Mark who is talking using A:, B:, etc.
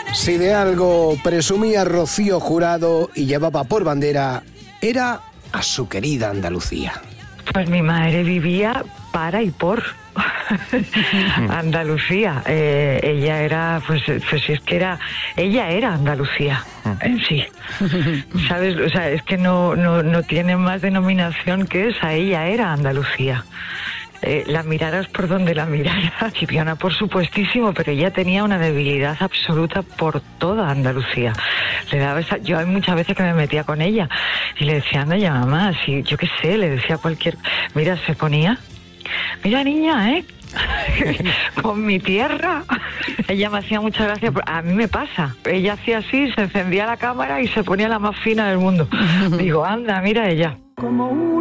A: Si de algo presumía Rocío Jurado y llevaba por bandera, era a su querida Andalucía.
B: Pues mi madre vivía para y por Andalucía. Ella era, pues es que era, ella era Andalucía en sí. ¿Sabes? O sea, es que no tiene más denominación que esa. Ella era Andalucía. La miraras por donde la miraras, Chipiona por supuestísimo, pero ella tenía una debilidad absoluta por toda Andalucía. Yo hay muchas veces que me metía con ella y le decía, anda ya mamá, si yo qué sé, le decía mira, se ponía, mira niña, con mi tierra. Ella me hacía mucha gracia, a mí me pasa, ella hacía así, se encendía la cámara y se ponía la más fina del mundo. Digo, anda, mira ella.